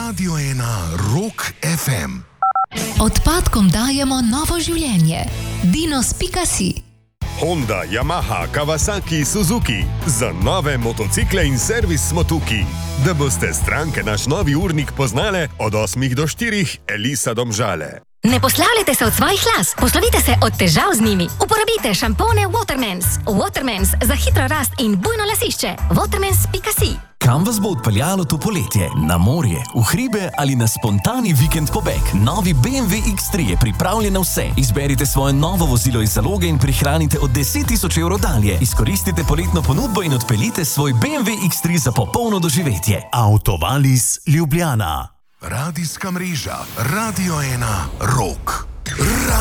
Radio 1 Rock FM. Odpadkom dajemo novo življenje. Dinos.si. Honda, Yamaha, Kawasaki, Suzuki. Za nove motocikle in servis smo tukaj. Da boste stranke naš novi urnik poznale od 8 do 4, Elisa Domžale. Ne poslavljajte se od svojih las, poslovite se od težav z njimi. Uporabite šampone Watermans. Watermans za hitro rast in bujno lasišče. Watermans.si. Kam vas bo odpeljalo to poletje? Na morje, v hribe ali na spontani vikend pobeg? Novi BMW X3 je pripravljen na vse. Izberite svoje novo vozilo iz zaloge in prihranite od 10.000 evrov dalje. Izkoristite poletno ponudbo in odpeljite svoj BMW X3 za popolno doživetje. Autovalis Ljubljana. Radijska mreža Radio 1 Rock.